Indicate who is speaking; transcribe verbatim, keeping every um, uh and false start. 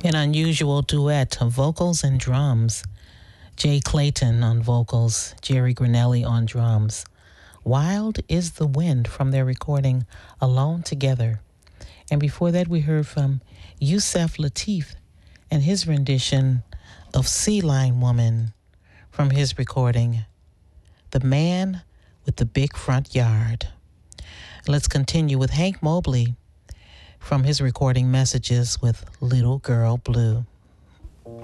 Speaker 1: An unusual duet of vocals and drums. Jay Clayton on vocals, Jerry Granelli on drums. Wild is the Wind from their recording Alone Together. And before that, we heard from Yusef Lateef and his rendition of Sea Line Woman from his recording The Man with the Big Front Yard. Let's continue with Hank Mobley from his recording Messages with Little Girl Blue.